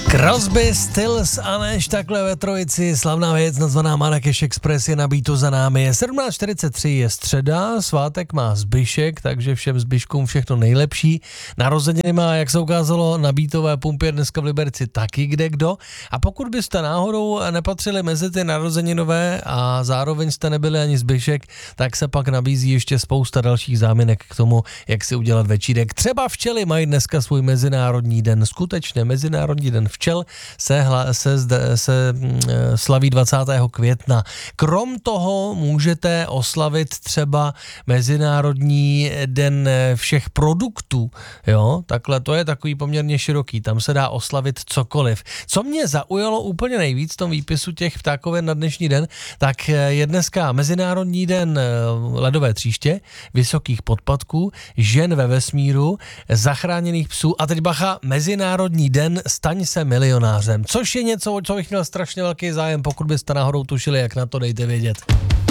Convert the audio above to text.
Crosby, Stills a Nash takhle ve trojici, slavná věc nazvaná Marrakeš Express je na beatu za námi. Je 17:43, je středa, svátek má Zbyšek, takže všem Zbyškům všechno nejlepší. Narozeniny má, jak se ukázalo, na beatové pumpě dneska v Liberci taky kdekdo. A pokud byste náhodou nepatřili mezi ty narozeninové a zároveň jste nebyli ani Zbyšek, tak se pak nabízí ještě spousta dalších záminek k tomu, jak si udělat večírek. Třeba včely mají dneska svůj mezinárodní den, skutečně mezinárodní den včel se slaví 20. května. Krom toho můžete oslavit třeba Mezinárodní den všech produktů, jo, takhle to je takový poměrně široký, tam se dá oslavit cokoliv. Co mě zaujalo úplně nejvíc v tom výpisu těch ptákoven na dnešní den, tak je dneska Mezinárodní den ledové tříště, vysokých podpatků, žen ve vesmíru, zachráněných psů a teď bacha, Mezinárodní den staň se milionářem, což je něco, o co bych měl strašně velký zájem, pokud byste náhodou tušili, jak na to, dejte vědět.